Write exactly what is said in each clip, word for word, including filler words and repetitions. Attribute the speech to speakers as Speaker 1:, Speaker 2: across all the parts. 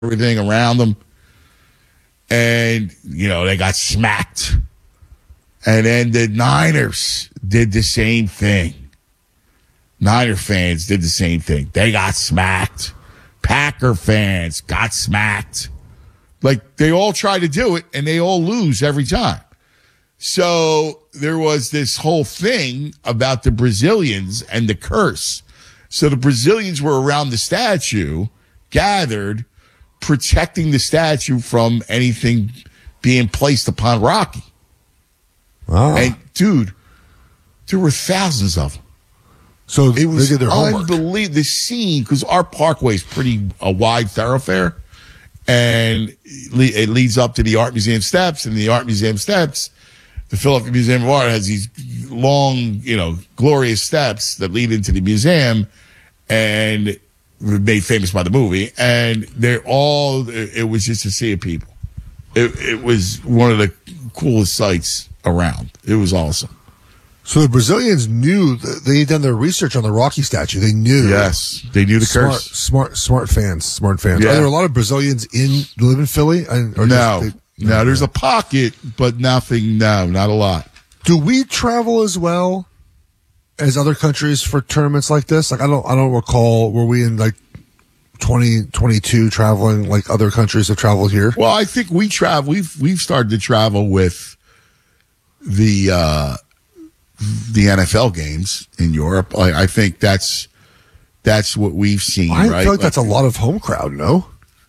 Speaker 1: everything around them. And, you know, they got smacked. And then the Niners did the same thing. Niner fans did the same thing. They got smacked. Packer fans got smacked. Like, they all try to do it, and they all lose every time. So there was this whole thing about the Brazilians and the curse. So the Brazilians were around the statue, gathered, protecting the statue from anything being placed upon Rocky.
Speaker 2: Wow.
Speaker 1: And, dude, there were thousands of them.
Speaker 2: So
Speaker 1: it was
Speaker 2: they did their homework.
Speaker 1: Unbelievable. The scene, because our parkway is pretty a wide thoroughfare, and it leads up to the Art Museum steps, and the Art Museum steps, the Philadelphia Museum of Art has these long, you know, glorious steps that lead into the museum, and made famous by the movie, and they're all, it was just a sea of people. It, it was one of the coolest sights around. It was awesome.
Speaker 2: So the Brazilians knew, they had done their research on the Rocky statue. They knew.
Speaker 1: Yes, they knew the
Speaker 2: smart,
Speaker 1: curse.
Speaker 2: Smart, smart fans, smart fans.
Speaker 1: Yeah.
Speaker 2: Are there a lot of Brazilians in, live in Philly? Or
Speaker 1: no,
Speaker 2: just, they,
Speaker 1: no, there's a pocket, but nothing, no, not a lot.
Speaker 2: Do we travel as well as other countries for tournaments like this? Like, I don't, I don't recall, were we in like twenty twenty-two traveling like other countries have traveled here?
Speaker 1: Well, I think we travel, we've, we've started to travel with the, uh, the N F L games in Europe. I, I think that's, that's what we've seen,
Speaker 2: I
Speaker 1: right?
Speaker 2: feel like that's a lot of home crowd, no?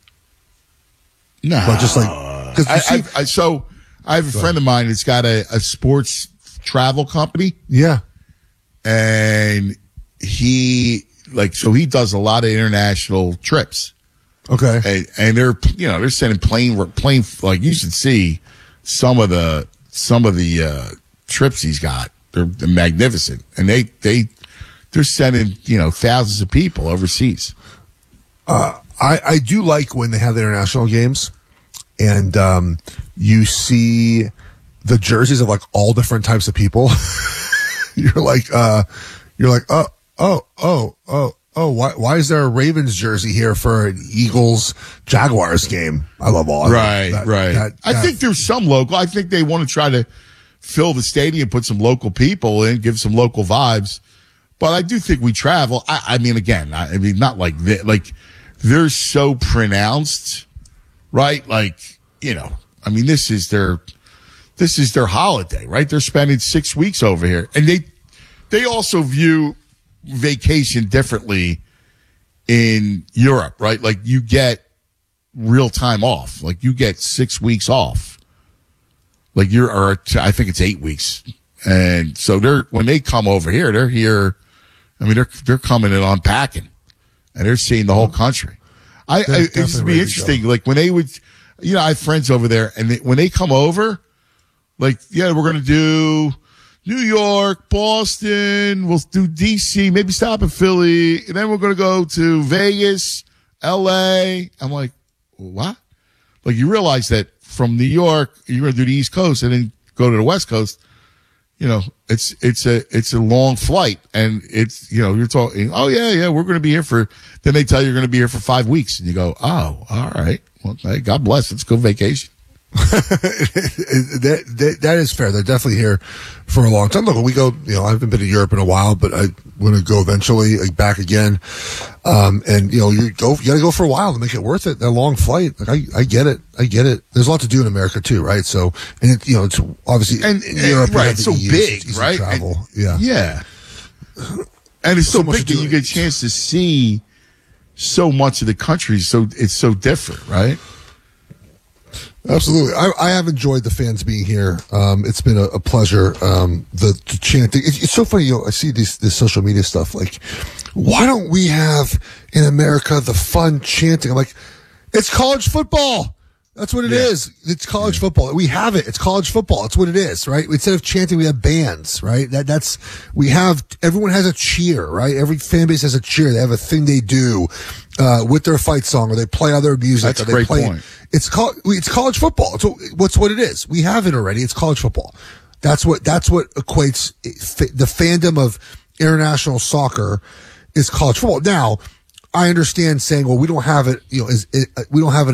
Speaker 1: No.
Speaker 2: But just like, cause
Speaker 1: I,
Speaker 2: see,
Speaker 1: I, I, so I have a friend of mine that's got a, a sports travel company.
Speaker 2: Yeah.
Speaker 1: And he, like, so he does a lot of international trips.
Speaker 2: Okay.
Speaker 1: And, and they're, you know, they're sending plane, plane, like, you should see some of the, some of the, uh, trips he's got. They're, they're magnificent. And they, they, they're sending, you know, thousands of people overseas.
Speaker 2: Uh, I, I do like when they have the international games and, um, you see the jerseys of like all different types of people. You're like, uh, you're like, oh, oh, oh, oh, oh, why, why is there a Ravens jersey here for an Eagles Jaguars game? I love all of
Speaker 1: Right,
Speaker 2: that,
Speaker 1: right.
Speaker 2: That,
Speaker 1: I
Speaker 2: that,
Speaker 1: think there's some local. I think they want to try to fill the stadium, put some local people in, give some local vibes. But I do think we travel. I, I mean, again, I, I mean, not like that. Like, they're so pronounced, right? Like, you know, I mean, this is their, this is their holiday, right? They're spending six weeks over here. And they, they also view vacation differently in Europe, right? Like, you get real time off. Like, you get six weeks off. Like, you're, or I think it's eight weeks. And so they're, when they come over here, they're here. I mean, they're, they're coming and unpacking and they're seeing the whole country. I, I it used to be interesting. Like, when they would, you know, I have friends over there, and they, when they come over, like, yeah, we're going to do New York, Boston, we'll do D C, maybe stop in Philly, and then we're going to go to Vegas, L A. I'm like, what? Like, you realize that from New York, you're going to do the East Coast and then go to the West Coast. You know, it's, it's a, it's a long flight, and it's, you know, you're talking, oh yeah, yeah, we're going to be here for, then they tell you you're going to be here for five weeks and you go, oh, all right. Well, hey, God bless. Let's go vacation.
Speaker 2: that, that, that is fair. They're definitely here for a long time. Look, when we go, you know, I haven't been to Europe in a while, but I'm going to go eventually, like, back again. Um, and you know, you go, you got to go for a while to make it worth it. That long flight. Like, I, I get it. I get it. There's a lot to do in America too, right? So, and it, you know, it's obviously
Speaker 1: and,
Speaker 2: in Europe,
Speaker 1: and, right. It's so
Speaker 2: E U,
Speaker 1: big,
Speaker 2: it's
Speaker 1: right?
Speaker 2: Travel.
Speaker 1: And,
Speaker 2: yeah.
Speaker 1: Yeah. And it's so, so big that you
Speaker 2: it.
Speaker 1: get a chance to see so much of the country. So it's so different, right?
Speaker 2: Absolutely. I, I have enjoyed the fans being here. Um, it's been a, a pleasure. Um, the, the chanting. It, it's so funny. You know, I see this, this social media stuff. Like, why don't we have in America the fun chanting? I'm like, it's college football. That's what it
Speaker 1: yeah.
Speaker 2: is. It's college yeah. football. We have it. It's college football. It's what it is, right? Instead of chanting, we have bands, right? That, that's, we have, everyone has a cheer, right? Every fan base has a cheer. They have a thing they do, uh, with their fight song, or they play other music.
Speaker 1: That's
Speaker 2: or
Speaker 1: a
Speaker 2: they
Speaker 1: great
Speaker 2: play,
Speaker 1: point.
Speaker 2: It's called, it's college football. It's what's what it is. We have it already. It's college football. That's what, that's what equates the fandom of international soccer is college football. Now, I understand saying, well, we don't have it, you know, is it, we don't have it